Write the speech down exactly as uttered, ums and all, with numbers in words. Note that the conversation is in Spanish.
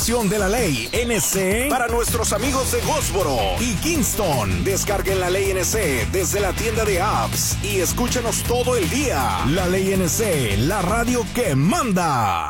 de la ley N C para nuestros amigos de Goldsboro y Kingston. Descarguen la ley N C desde la tienda de apps y escúchenos todo el día. La ley N C, la radio que manda.